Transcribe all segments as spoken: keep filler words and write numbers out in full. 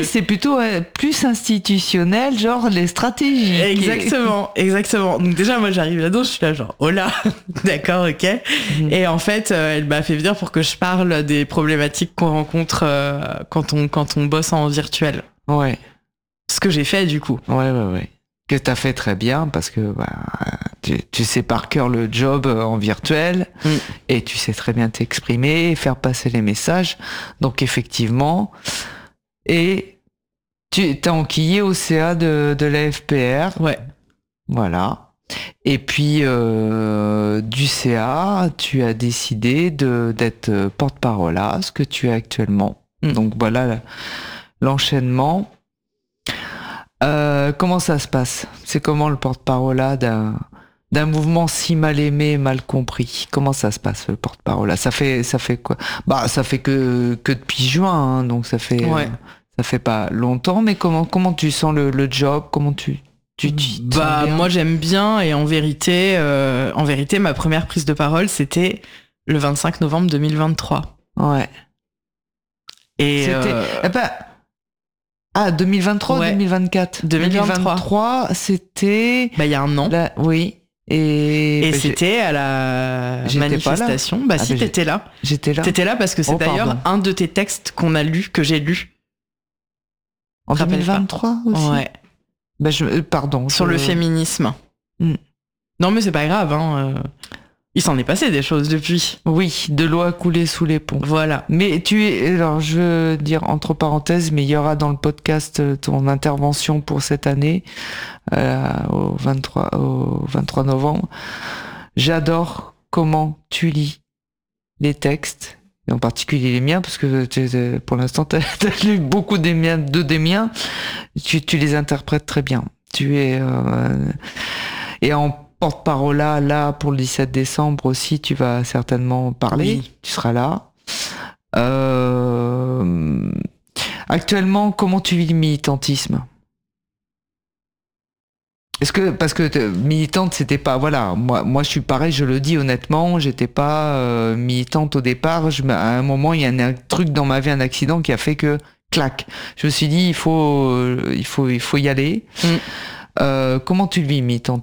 Oui, c'est plutôt euh, plus institutionnel, genre les stratégies. Exactement, exactement. Donc déjà, moi, j'arrive là-dedans, je suis là genre, oh là, d'accord, ok. Mm. Et en fait, euh, elle m'a fait venir pour que je parle des problématiques qu'on rencontre euh, quand on quand on bosse en virtuel. Ouais. Ce que j'ai fait, du coup. Ouais, ouais, ouais. Que t'as fait très bien parce que bah, tu, tu sais par cœur le job en virtuel mm. et tu sais très bien t'exprimer et faire passer les messages. Donc effectivement, et tu t'as enquillé au C A de, de l'A F P R. Ouais. Voilà. Et puis euh, du C A, tu as décidé de d'être porte-parole à ce que tu es actuellement. Mm. Donc voilà l'enchaînement. Euh, comment ça se passe ? C'est comment le porte-parole là d'un d'un mouvement si mal aimé, mal compris ? Comment ça se passe le porte-parole là ? Ça fait ça fait quoi ? Bah ça fait que que depuis juin, hein, donc ça fait ouais. euh, ça fait pas longtemps. Mais comment comment tu sens le, le job ? Comment tu tu, tu Bah moi j'aime bien et en vérité euh, en vérité ma première prise de parole c'était le vingt-cinq novembre deux mille vingt-trois. Ouais. Et c'était euh... eh ben, ah, deux mille vingt-trois ouais. deux mille vingt-quatre deux mille vingt-trois. deux mille vingt-trois, c'était... Bah, il y a un an. La... Oui. Et, et bah, c'était à la j'étais manifestation. Bah, ah, si, bah, t'étais là. J'étais là. T'étais là parce que c'est oh, d'ailleurs un de tes textes qu'on a lu, que j'ai lu. En deux mille vingt-trois aussi. Ouais. Bah, je... Pardon. Sur je... le féminisme. Mm. Non, mais c'est pas grave, hein. Il s'en est passé des choses depuis. Oui, de l'eau a coulé sous les ponts. Voilà. Mais tu es, alors je veux dire entre parenthèses, mais il y aura dans le podcast ton intervention pour cette année, euh, au vingt-trois, au vingt-trois novembre. J'adore comment tu lis les textes, et en particulier les miens, parce que tu, pour l'instant tu as lu beaucoup des miens, de des miens, tu, tu les interprètes très bien. Tu es euh, et en porte-parole là, là pour le dix-sept décembre aussi, tu vas certainement parler, oui. Tu seras là. Euh... Actuellement, comment tu vis le militantisme ? Est-ce que parce que militante, c'était pas voilà, moi, moi je suis pareil, je le dis honnêtement, j'étais pas euh, militante au départ. Je, à un moment, il y a un, un truc dans ma vie, un accident qui a fait que clac. Je me suis dit, il faut, euh, il faut, il faut y aller. Mm. Euh, comment tu vis le militantisme ?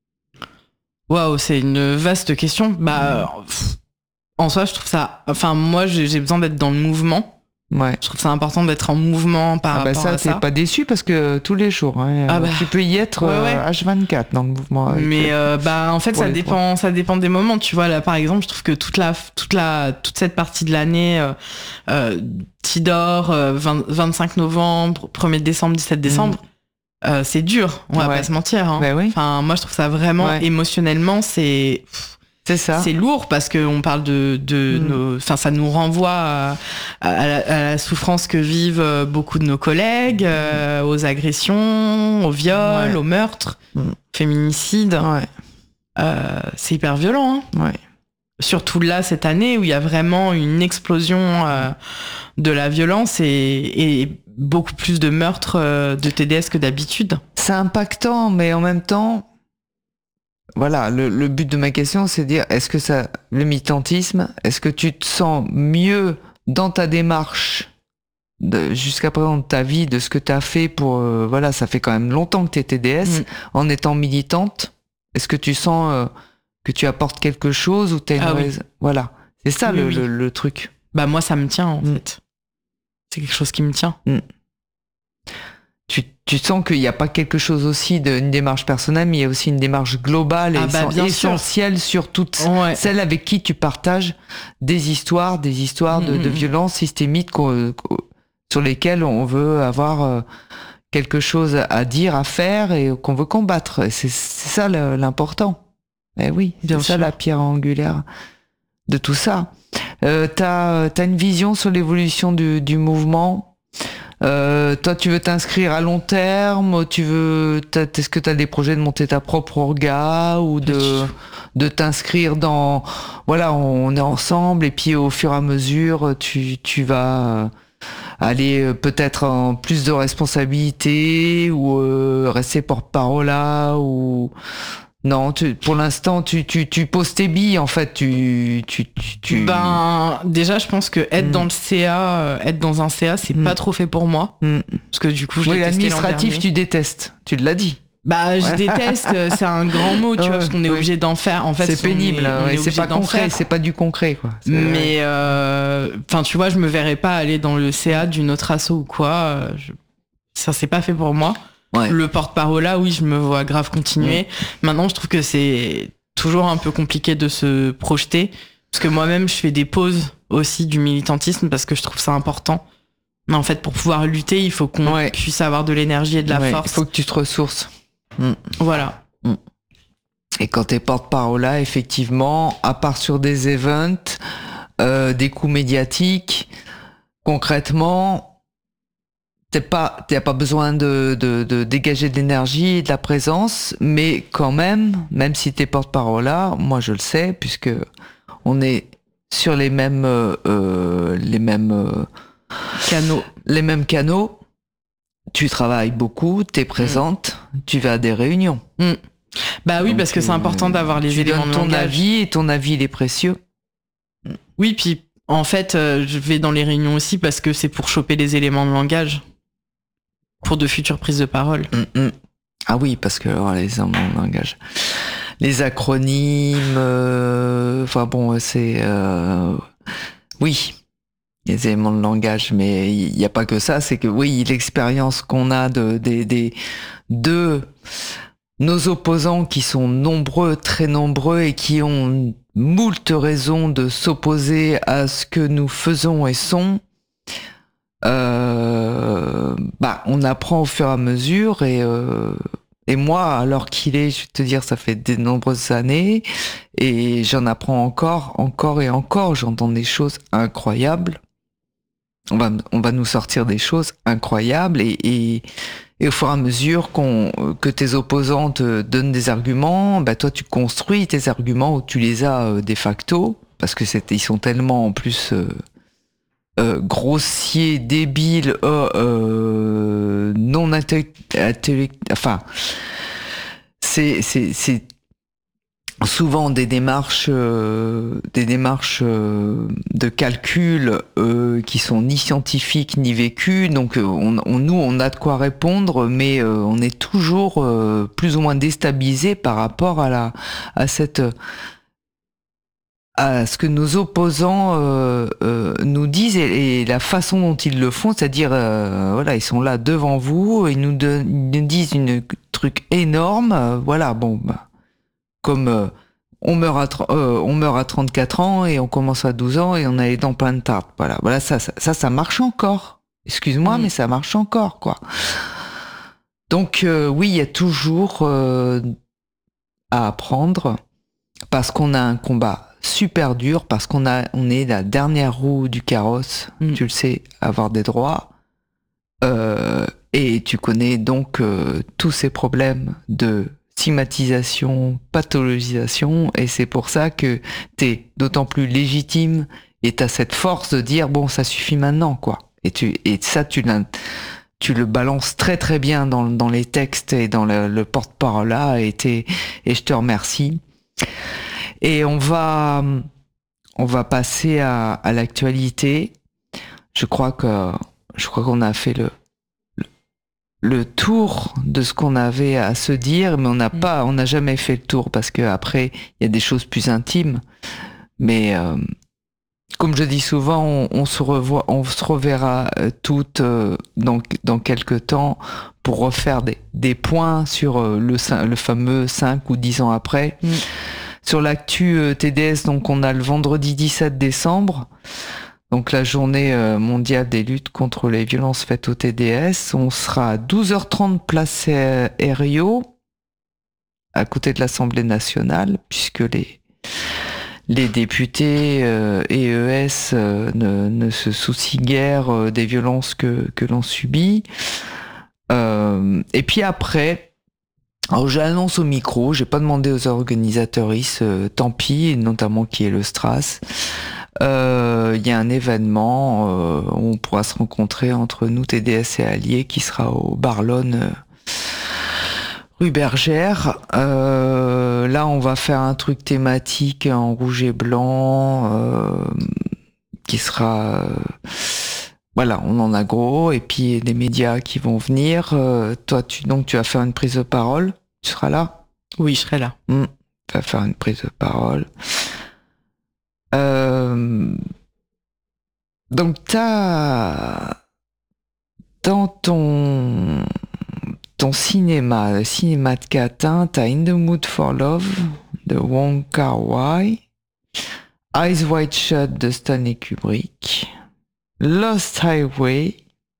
Waouh, c'est une vaste question. Bah, pff, en soi, je trouve ça. Enfin, moi, j'ai, j'ai besoin d'être dans le mouvement. Ouais. Je trouve ça important d'être en mouvement par ah bah rapport ça, à ça. T'es pas déçu parce que tous les jours, hein, ah bah, tu peux y être ouais, ouais. H vingt-quatre dans le mouvement. Mais euh, bah en fait, ça dépend, fois. ça dépend des moments. Tu vois là, par exemple, je trouve que toute la, toute la, toute cette partie de l'année, euh, euh, Tidor, euh, vingt, vingt-cinq novembre, premier décembre, dix-sept décembre. Mmh. Euh, c'est dur, on va ouais. pas se mentir. Hein. Bah oui. Enfin, moi, je trouve ça vraiment ouais. émotionnellement, c'est. C'est ça. C'est lourd parce qu'on parle de, de mmh. nos. Enfin, ça nous renvoie à, à, la, à la souffrance que vivent beaucoup de nos collègues, mmh. euh, aux agressions, aux viols, ouais. aux meurtres, mmh. féminicides. Ouais. Euh, c'est hyper violent. Hein. Ouais. Surtout là, cette année où il y a vraiment une explosion euh, de la violence et, et beaucoup plus de meurtres euh, de T D S que d'habitude. C'est impactant, mais en même temps. Voilà, le, le but de ma question, c'est de dire, est-ce que ça, le militantisme, est-ce que tu te sens mieux dans ta démarche de, jusqu'à présent de ta vie, de ce que tu as fait pour, euh, voilà, ça fait quand même longtemps que tu es T D S, mmh. en étant militante, est-ce que tu sens euh, que tu apportes quelque chose ou t'as une ah raison oui. Voilà, c'est ça oui, le, oui. Le, le truc. Bah moi, ça me tient en mmh. fait. C'est quelque chose qui me tient. Mmh. Tu, tu sens qu'il n'y a pas quelque chose aussi d'une démarche personnelle, mais il y a aussi une démarche globale et ah bah, bien essentielle sûr. sur toutes ouais. celles avec qui tu partages des histoires, des histoires de, mmh. de violences systémiques sur lesquelles on veut avoir quelque chose à dire, à faire et qu'on veut combattre. C'est, c'est ça l'important. Eh oui, c'est bien ça sûr. La pierre angulaire de tout ça. Euh, t'as, t'as une vision sur l'évolution du, du mouvement ? Euh, toi, tu veux t'inscrire à long terme, tu veux, est-ce que tu as des projets de monter ta propre orga ou de, de t'inscrire dans, voilà, on est ensemble et puis au fur et à mesure, tu, tu vas aller peut-être en plus de responsabilités ou euh, rester porte-parole là ou Non, tu, pour l'instant, tu, tu, tu poses tes billes, en fait. Tu, tu, tu, tu... Ben, déjà, je pense que être mm. dans le C A, euh, être dans un C A, c'est mm. pas trop fait pour moi. Mm. Parce que du coup, je oui, l'administratif, tu détestes. Tu l'as dit. Bah, je ouais. déteste, c'est un grand mot, tu ouais, vois, parce qu'on est oui. obligé d'en faire. En fait, c'est pénible, on est, on est c'est pas concret, faire. c'est pas du concret, quoi. C'est Mais, enfin, euh, tu vois, je me verrais pas aller dans le C A d'une autre asso ou quoi. Je... Ça, c'est pas fait pour moi. Ouais. Le porte-parole là, oui, je me vois grave continuer. Ouais. Maintenant, je trouve que c'est toujours un peu compliqué de se projeter, parce que moi-même, je fais des pauses aussi du militantisme parce que je trouve ça important. Mais en fait, pour pouvoir lutter, il faut qu'on ouais. puisse avoir de l'énergie et de la ouais. force. Il faut que tu te ressources. Mm. Voilà. Mm. Et quand t'es porte-parole là, effectivement, à part sur des events, euh, des coups médiatiques, concrètement, T'as pas, t'as pas besoin de, de, de dégager de l'énergie et de la présence, mais quand même, même si t'es porte-parole là, moi je le sais, puisque on est sur les mêmes, euh, les mêmes euh, canaux, les mêmes canaux. Tu travailles beaucoup, t'es présente, mmh. tu vas à des réunions. Mmh. Bah oui, donc, parce que c'est important d'avoir les tu éléments donnes de ton langage. avis et ton avis il est précieux. Oui, puis en fait, euh, je vais dans les réunions aussi parce que c'est pour choper les éléments de langage. Pour de futures prises de parole. Mmh. Ah oui, parce que alors, les éléments de langage, les acronymes, euh, enfin bon, c'est euh, oui, les éléments de langage, mais il n'y a pas que ça. C'est que oui, l'expérience qu'on a de des des de nos opposants qui sont nombreux, très nombreux et qui ont moult raisons de s'opposer à ce que nous faisons et sont. Euh, bah, on apprend au fur et à mesure et, euh, et moi, alors qu'il est, je vais te dire, ça fait de nombreuses années et j'en apprends encore, encore et encore. J'entends des choses incroyables. On va, on va nous sortir des choses incroyables et, et, et au fur et à mesure qu'on, que tes opposants te donnent des arguments, bah, toi, tu construis tes arguments ou tu les as euh, de facto parce que c'est, ils sont tellement en plus... Euh, Euh, grossier, débile, euh, euh, non intellectuel, enfin, c'est c'est c'est souvent des démarches, euh, des démarches euh, de calcul euh, qui sont ni scientifiques ni vécues. Donc, on, on nous on a de quoi répondre, mais euh, on est toujours euh, plus ou moins déstabilisé par rapport à la à cette à ce que nos opposants euh, euh, nous disent et, et la façon dont ils le font, c'est-à-dire euh, voilà, ils sont là devant vous, ils nous, de, ils nous disent une truc énorme, euh, voilà, bon, bah, comme euh, on meurt à euh, on meurt à trente-quatre ans et on commence à douze ans et on a les dents pleines de tartes, voilà, voilà, ça, ça, ça, ça marche encore. Excuse-moi, mmh. mais ça marche encore, quoi. Donc euh, oui, il y a toujours euh, à apprendre parce qu'on a un combat super dur, parce qu'on a, on est la dernière roue du carrosse, mmh. tu le sais, avoir des droits, euh, et tu connais donc euh, tous ces problèmes de stigmatisation, pathologisation, et c'est pour ça que t'es d'autant plus légitime et t'as cette force de dire bon, ça suffit maintenant, quoi. Et tu, et ça, tu l'as, tu le balances très très bien dans, dans les textes et dans le, le porte-parole là, et t'es, et je te remercie. Et on va, on va passer à, à l'actualité. Je crois que, je crois qu'on a fait le, le, le tour de ce qu'on avait à se dire, mais on n'a pas, on n'a jamais fait le tour parce que après il y a des choses plus intimes. Mais euh, comme je dis souvent, on, on se revoit, on se reverra toutes euh, dans dans quelques temps pour refaire des des points sur euh, le le fameux cinq ou dix ans après. Mm. Sur l'actu euh, T D S, donc on a le vendredi dix-sept décembre, donc la journée euh, mondiale des luttes contre les violences faites au T D S. On sera à douze heures trente place Herriot, à côté de l'Assemblée nationale, puisque les les députés euh, et E S euh, ne, ne se soucient guère euh, des violences que que l'on subit. Euh, et puis après. Alors j'annonce au micro, j'ai pas demandé aux organisateurs, euh, tant pis, notamment qui est le Stras. Il euh, y a un événement euh, où on pourra se rencontrer entre nous, T D S et Alliés, qui sera au Barlone, euh, Rue Bergère. Euh, là, on va faire un truc thématique en rouge et blanc euh, qui sera... Euh, voilà, on en a gros. Et puis, des médias qui vont venir. Euh, toi, tu, donc, tu vas faire une prise de parole. Tu seras là ? Oui, je serai là. Mmh. Tu vas faire une prise de parole. Euh, donc, t'as... Dans ton... ton cinéma, le cinéma de Catin, t'as In the Mood for Love de Wong Kar-wai, Eyes Wide Shut de Stanley Kubrick, Lost Highway,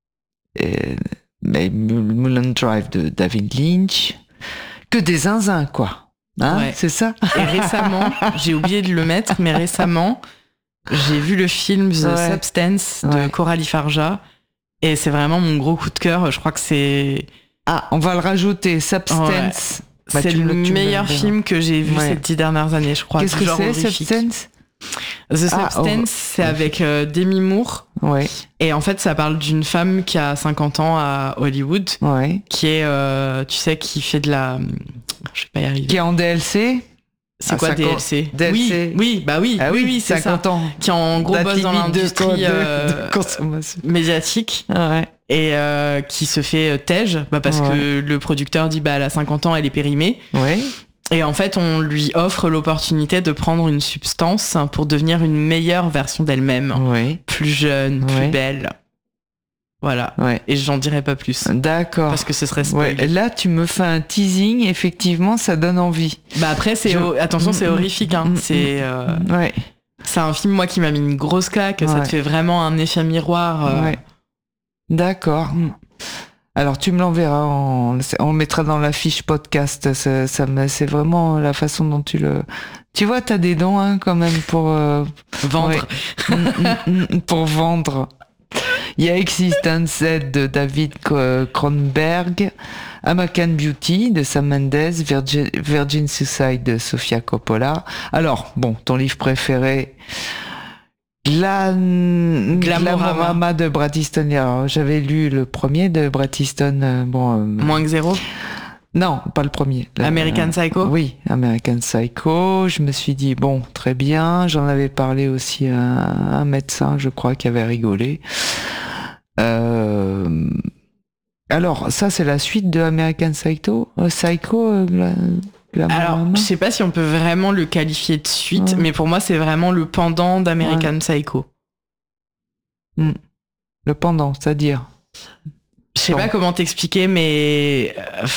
et Mulholland Drive de David Lynch, que des zinzins quoi, hein, ouais. C'est ça. Et récemment, j'ai oublié de le mettre, mais récemment, j'ai vu le film The ouais. Substance de ouais. Coralie Farja, et c'est vraiment mon gros coup de cœur. Je crois que c'est Ah, on va le rajouter, Substance. Ouais. Bah, c'est le, le meilleur film que j'ai vu ouais. ces dix dernières années, je crois. Qu'est-ce que c'est, Substance ? The Substance, ah, oh. c'est avec euh, Demi Moore. Ouais. Et en fait, ça parle d'une femme qui a cinquante ans à Hollywood. Ouais. Qui est, euh, tu sais, qui fait de la... Je vais pas y arriver. Qui est en D L C ? C'est ah, quoi D L C ? D L C. Oui, oui, bah oui, ah, oui, oui, c'est ça. Ans. Qui est en gros boss dans l'industrie de, euh, de consommation. médiatique. Ah ouais. Et euh, qui se fait tège bah parce ouais. que le producteur dit bah elle a cinquante ans, elle est périmée. Ouais. Et en fait, on lui offre l'opportunité de prendre une substance pour devenir une meilleure version d'elle-même, ouais. plus jeune, ouais. plus belle. Voilà. Ouais. Et j'en dirais pas plus. D'accord. Parce que ce serait spoil. Ouais. Là, tu me fais un teasing. Effectivement, ça donne envie. Bah après, c'est Je... ho... attention, c'est horrifique. Hein. Mmh, c'est. Euh... Ouais. C'est un film moi qui m'a mis une grosse claque. Ouais. Ça te fait vraiment un effet miroir. Euh... Ouais. D'accord. Alors tu me l'enverras, on, on le mettra dans la fiche podcast. Ça, ça me, c'est vraiment la façon dont tu le. Tu vois, t'as des dons hein, quand même pour euh, vendre. Ouais. Pour vendre. Il y a Existence Z de David Cronenberg, American Beauty de Sam Mendes, Virgin, Virgin Suicide de Sofia Coppola. Alors bon, ton livre préféré. Gla... Glamorama de Bret Easton. Alors, j'avais lu le premier de Bret Easton. Euh, bon, euh... Moins que zéro ? Non, pas le premier. Le, American euh, Psycho ? Oui, American Psycho. Je me suis dit, bon, très bien. J'en avais parlé aussi à un médecin, je crois, qui avait rigolé. Euh... Alors, ça, c'est la suite de American Psycho euh, Psycho euh, la... Alors, je sais pas si on peut vraiment le qualifier de suite, ouais. mais pour moi, c'est vraiment le pendant d'American ouais. Psycho. Mmh. Le pendant, c'est-à-dire ? Je sais pas comment t'expliquer, mais...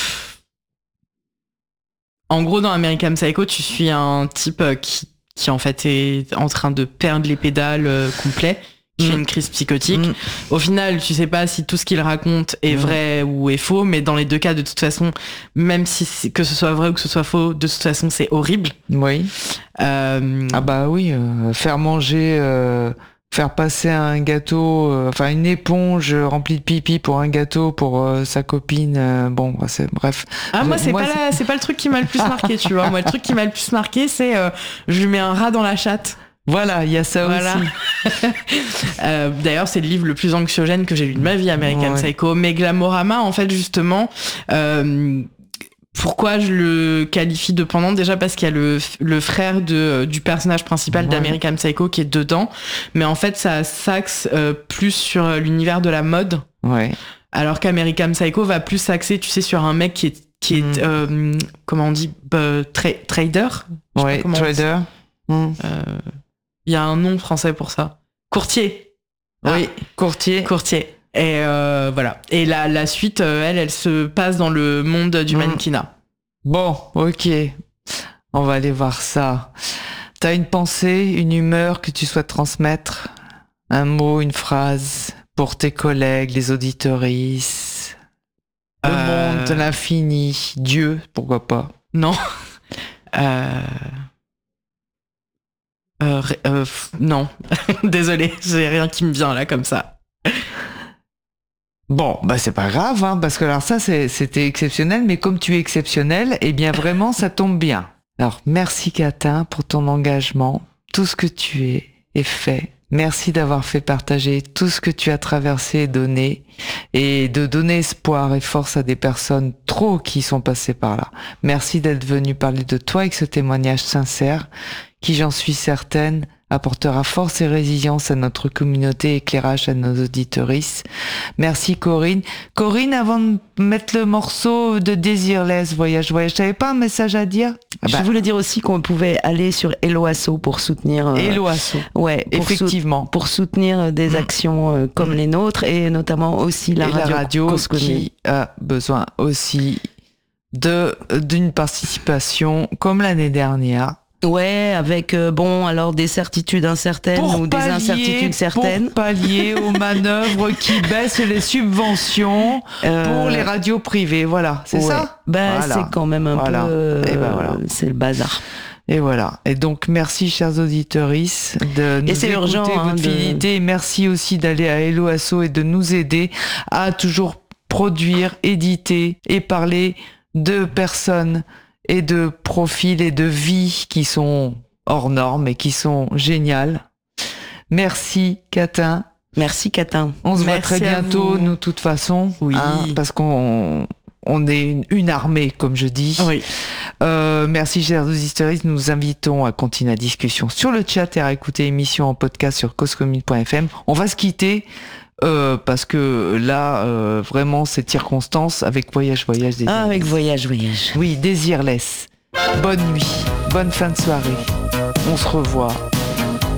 En gros, dans American Psycho, tu suis un type qui, qui en fait, est en train de perdre les pédales euh, complet, qui mmh. fait une crise psychotique. Mmh. Au final, tu sais pas si tout ce qu'il raconte est mmh. vrai ou est faux, mais dans les deux cas, de toute façon, même si que ce soit vrai ou que ce soit faux, de toute façon, c'est horrible. Oui. Euh... Ah bah oui, euh, faire manger, euh, faire passer un gâteau, euh, enfin une éponge remplie de pipi pour un gâteau pour euh, sa copine. Euh, bon, c'est bref. Ah moi, c'est moi, pas c'est... La, c'est pas le truc qui m'a le plus marqué, tu vois. Moi, le truc qui m'a le plus marqué, c'est euh, je lui mets un rat dans la chatte. Voilà, il y a ça voilà. aussi. euh, d'ailleurs, c'est le livre le plus anxiogène que j'ai lu de ma vie, American ouais. Psycho. Mais Glamorama, en fait, justement, euh, pourquoi je le qualifie de pendant ? Déjà parce qu'il y a le, le frère de, du personnage principal ouais. d'American Psycho qui est dedans. Mais en fait, ça s'axe euh, plus sur l'univers de la mode. Ouais. Alors qu'American Psycho va plus s'axer, tu sais, sur un mec qui est, qui est mmh. euh, comment on dit, euh, tra- trader. Ouais, trader. Mmh. Euh, Il y a un nom français pour ça. Courtier. Oui, ah. courtier. Courtier. Et euh, voilà. Et la, la suite, euh, elle, elle se passe dans le monde du mmh. mannequinat. Bon, ok. On va aller voir ça. T'as une pensée, une humeur que tu souhaites transmettre ? Un mot, une phrase pour tes collègues, les auditeuristes ? Le euh... monde, l'infini, Dieu, pourquoi pas ? Non. euh... Euh, euh, non, désolé, j'ai rien qui me vient là comme ça. Bon, bah c'est pas grave, hein, parce que alors ça c'est, c'était exceptionnel, mais comme tu es exceptionnel, eh bien vraiment ça tombe bien. Alors merci Catin pour ton engagement, tout ce que tu es est fait Merci d'avoir fait partager tout ce que tu as traversé et donné, et de donner espoir et force à des personnes trop qui sont passées par là. Merci d'être venu parler de toi avec ce témoignage sincère, qui, j'en suis certaine, apportera force et résilience à notre communauté, éclairage à nos auditorices. Merci Corinne. Corinne, avant de mettre le morceau de Desireless, Voyage, Voyage, t'avais pas un message à dire? Ah bah. Je voulais dire aussi qu'on pouvait aller sur Hello Asso pour soutenir... Euh, Hello Asso. Ouais, pour effectivement. Sou- pour soutenir des actions euh, comme mmh. les nôtres, et notamment aussi la et radio, la radio qui a besoin aussi de d'une participation comme l'année dernière. Ouais, avec euh, bon, alors des certitudes incertaines pour ou pallier, des incertitudes certaines. Pour pallier aux manœuvres qui baissent les subventions euh... pour les radios privées. Voilà, c'est ouais. ça. Ben voilà. c'est quand même un voilà. peu, euh, et ben voilà. c'est le bazar. Et voilà. Et donc, merci, chers auditorices, de nous et c'est écouter urgent, votre hein, fidélité. Et merci aussi d'aller à Hello Asso et de nous aider à toujours produire, éditer et parler de personnes et de profils et de vies qui sont hors normes et qui sont géniales. Merci, Catin. Merci, Catin. On se Merci voit très bientôt, nous, de toute façon. Oui. Hein, parce qu'on on est une, une armée, comme je dis. Oui. Euh, merci, chers auditeurs. Nous vous invitons à continuer la discussion sur le chat et à écouter l'émission en podcast sur cause commune point f m. On va se quitter. Euh, parce que là, euh, vraiment, cette circonstance avec Voyage, Voyage, Desireless. Ah, avec Voyage, Voyage. Oui, Desireless. Bonne nuit, bonne fin de soirée. On se revoit